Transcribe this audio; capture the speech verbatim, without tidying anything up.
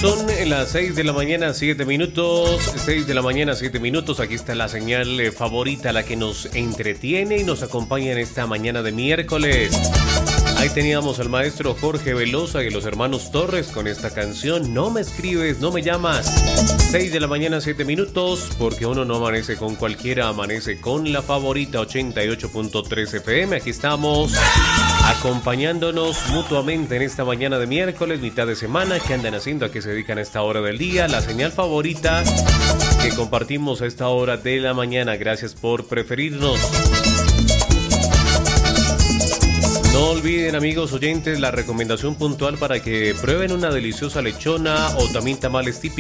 Son las seis de la mañana, siete minutos. seis de la mañana, siete minutos. Aquí está la señal eh, favorita, la que nos entretiene y nos acompaña en esta mañana de miércoles. Ahí teníamos al maestro Jorge Velosa y los hermanos Torres con esta canción No me escribes, no me llamas. seis de la mañana, siete minutos, porque uno no amanece con cualquiera, amanece con la favorita ochenta y ocho punto tres F M. Aquí estamos acompañándonos mutuamente en esta mañana de miércoles, mitad de semana. ¿Qué andan haciendo? ¿A qué se dedican a esta hora del día? La señal favorita que compartimos a esta hora de la mañana. Gracias por preferirnos. No olviden, amigos oyentes, la recomendación puntual para que prueben una deliciosa lechona o también tamales típicos